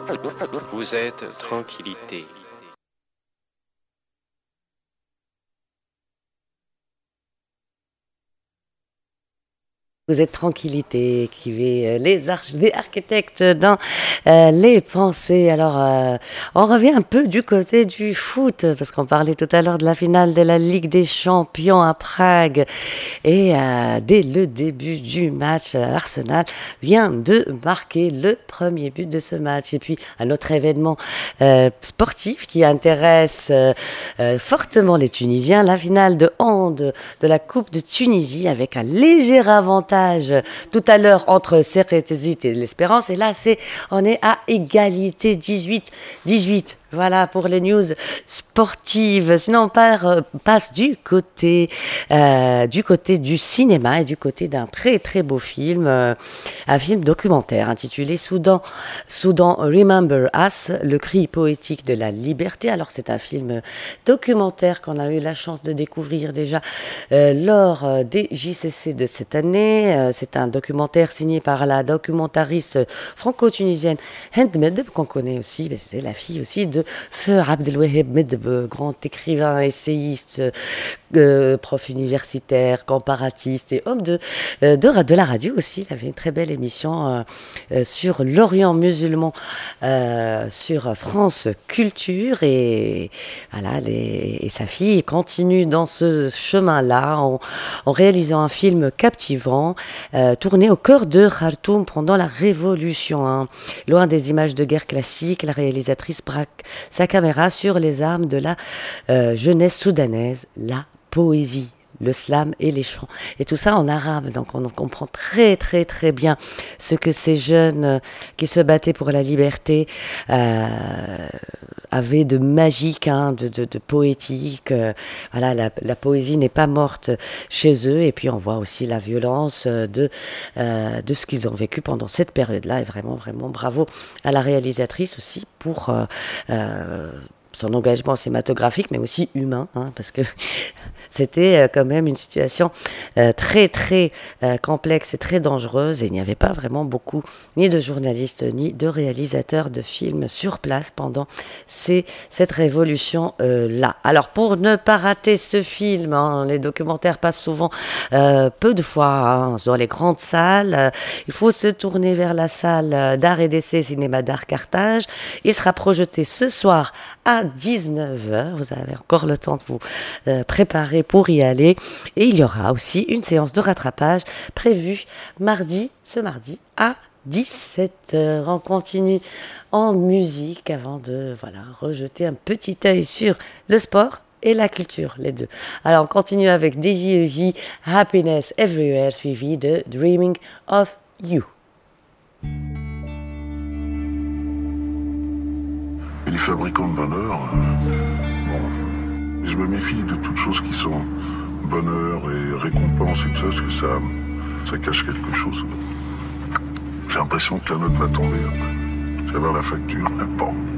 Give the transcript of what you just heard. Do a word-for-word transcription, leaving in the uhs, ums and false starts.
Vous êtes tranquillité. Vous êtes tranquillité, écrivez euh, les arch des architectes dans euh, les pensées. Alors, euh, on revient un peu du côté du foot, parce qu'on parlait tout à l'heure de la finale de la Ligue des Champions à Prague. Et euh, dès le début du match, Arsenal vient de marquer le premier but de ce match. Et puis, un autre événement euh, sportif qui intéresse euh, euh, fortement les Tunisiens, la finale de hand de la Coupe de Tunisie, avec un léger avantage tout à l'heure entre Serretezit et l'Espérance, et là c'est on est à égalité dix-huit dix-huit. Voilà pour les news sportives. Sinon, on part, euh, passe du côté, euh, du côté du cinéma et du côté d'un très très beau film, euh, un film documentaire intitulé Soudan, Soudan Remember Us, le cri poétique de la liberté. Alors c'est un film documentaire qu'on a eu la chance de découvrir déjà euh, lors euh, des J C C de cette année. Euh, c'est un documentaire signé par la documentariste franco-tunisienne Hend Medeb, qu'on connaît aussi, mais c'est la fille aussi de Feu Abdelwaheb Medeb, grand écrivain, essayiste, euh, prof universitaire, comparatiste et homme de, euh, de, de la radio aussi. Il avait une très belle émission euh, euh, sur l'Orient musulman euh, sur France Culture, et voilà, les, et sa fille continue dans ce chemin-là en, en réalisant un film captivant euh, tourné au cœur de Khartoum pendant la Révolution. Hein. Loin des images de guerre classiques, la réalisatrice braque sa caméra sur les armes de la euh, jeunesse soudanaise, la poésie, le slam et les chants. Et tout ça en arabe, donc on comprend très très très bien ce que ces jeunes euh, qui se battaient pour la liberté euh, avaient de magique, hein, de, de, de poétique. Euh, voilà, la, la poésie n'est pas morte chez eux. Et puis on voit aussi la violence de, euh, de ce qu'ils ont vécu pendant cette période-là. Et vraiment, vraiment bravo à la réalisatrice aussi pour euh, euh, son engagement cinématographique, mais aussi humain, hein, parce que c'était euh, quand même une situation euh, très, très euh, complexe et très dangereuse, et il n'y avait pas vraiment beaucoup ni de journalistes, ni de réalisateurs de films sur place pendant ces, cette révolution-là. Euh, Alors, pour ne pas rater ce film, hein, les documentaires passent souvent euh, peu de fois hein, dans les grandes salles. Euh, il faut se tourner vers la salle d'art et d'essai Cinéma d'Art Carthage. Il sera projeté ce soir à dix-neuf heures. Vous avez encore le temps de vous euh, préparer pour y aller. Et il y aura aussi une séance de rattrapage prévue mardi, ce mardi, à dix-sept heures. On continue en musique avant de voilà, rejeter un petit œil sur le sport et la culture, les deux. Alors on continue avec D J E J, Happiness Everywhere, suivi de Dreaming of You. Et les fabricants de bonheur, euh, bon, je me méfie de toutes choses qui sont bonheur et récompense et tout ça, parce que ça, ça cache quelque chose. J'ai l'impression que la note va tomber après. Je vais avoir la facture. Bon.